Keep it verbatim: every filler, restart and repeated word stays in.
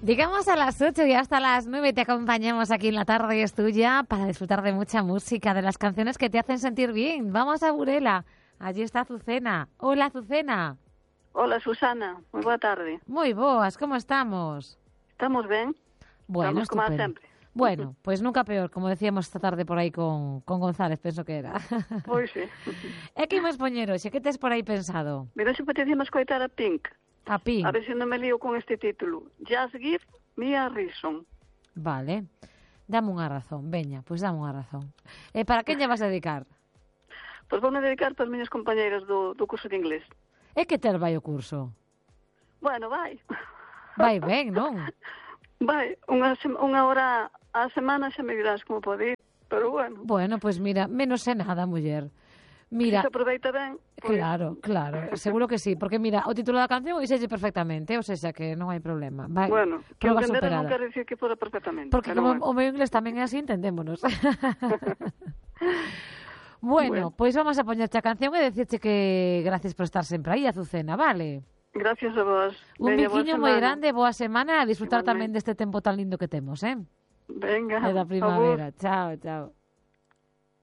Llegamos a las ocho y hasta las nueve te acompañamos aquí en La Tarde es Tuya para disfrutar de mucha música, de las canciones que te hacen sentir bien. Vamos a Burela. Allí está Azucena. Hola, Azucena. Hola, Susana. Moi boa tarde. Moi boas, como estamos? Estamos ben? Bueno, Estamos como a estupendo. sempre. Bueno, pues nunca peor, como decíamos esta tarde por aí con, con González, penso que era. Pois sí. E que imos poñer hoxe? Que tes por aí pensado? Mira, se apetecíamos coitar a Pink. A Pink. A ver se non me lío con este título. Just give me a reason. Vale. Dame unha razón, veña, pois dame unha razón. E para quen lle vas a dedicar? Pois vou me dedicar para as miñas compañeiras do, do curso de inglés. E que tal vai o curso? Bueno, vai. Vai ben, non? Vai, unha, unha hora á semana xa me dirás como pode ir, pero bueno. Bueno, pois pues mira, menos é nada, muller. Mira, se aproveita ben. Pues... Claro, claro, seguro que sí, porque mira, o título da canción oíselle perfectamente, ou seja, que non hai problema. Vai, bueno, que proba entender superada. Non quero dicir que fora perfectamente. Porque como bueno. o meu inglés tamén é así, entendémonos. Bueno, bueno, pois pues vamos a poñerte a canción e decirche que gracias por estar sempre aí, Azucena, vale? Gracias a vos. Un biquiño moi grande, boa semana, a disfrutar tamén deste tempo tan lindo que temos, eh? Venga. É da primavera. Chao, chao.